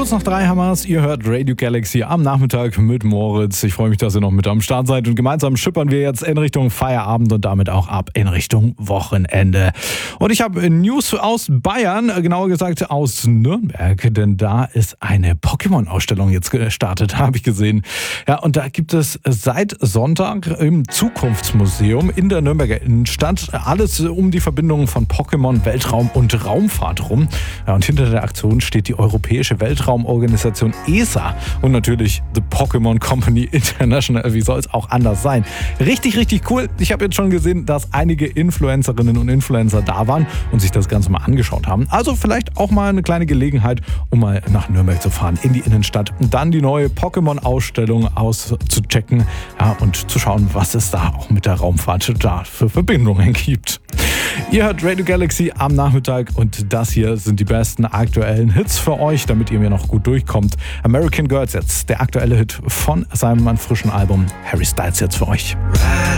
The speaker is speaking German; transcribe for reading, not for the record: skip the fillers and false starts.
Kurz nach 3 haben wir es. Ihr hört Radio Galaxy am Nachmittag mit Moritz. Ich freue mich, dass ihr noch mit am Start seid. Und gemeinsam schippern wir jetzt in Richtung Feierabend und damit auch ab in Richtung Wochenende. Und ich habe News aus Bayern, genauer gesagt aus Nürnberg. Denn da ist eine Pokémon-Ausstellung jetzt gestartet, habe ich gesehen. Ja, und da gibt es seit Sonntag im Zukunftsmuseum in der Nürnberger Innenstadt alles um die Verbindungen von Pokémon, Weltraum und Raumfahrt rum. Ja, und hinter der Aktion steht die Europäische Weltraumorganisation ESA und natürlich The Pokémon Company International. Wie soll es auch anders sein? Richtig, richtig cool. Ich habe jetzt schon gesehen, dass einige Influencerinnen und Influencer da waren und sich das Ganze mal angeschaut haben. Also vielleicht auch mal eine kleine Gelegenheit, um mal nach Nürnberg zu fahren, in die Innenstadt und dann die neue Pokémon-Ausstellung auszuchecken, ja, und zu schauen, was es da auch mit der Raumfahrt da für Verbindungen gibt. Ihr hört Radio Galaxy am Nachmittag und das hier sind die besten aktuellen Hits für euch, damit ihr mir noch gut durchkommt. American Girls jetzt, der aktuelle Hit von seinem frischen Album Harry Styles jetzt für euch.